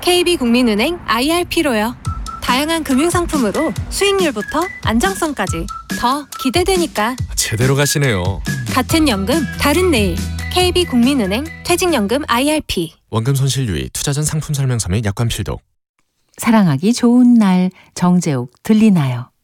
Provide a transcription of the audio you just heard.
KB국민은행 IRP로요. 다양한 금융상품으로 수익률부터 안정성까지 더 기대되니까. 제대로 가시네요. 같은 연금 다른 내일. KB국민은행 퇴직연금 IRP. 원금 손실 유의, 투자 전 상품 설명서 및 약관 필독. 사랑하기 좋은 날, 정재욱 들리나요?